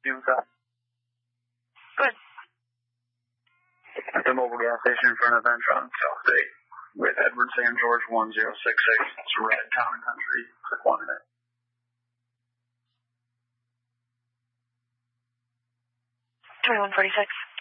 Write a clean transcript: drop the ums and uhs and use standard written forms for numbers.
You what's up? Good. At the mobile gas station in front of Ventron, South State, with Edward Sam George 1066. It's red, Town and Country. Click 1 minute. $21.46.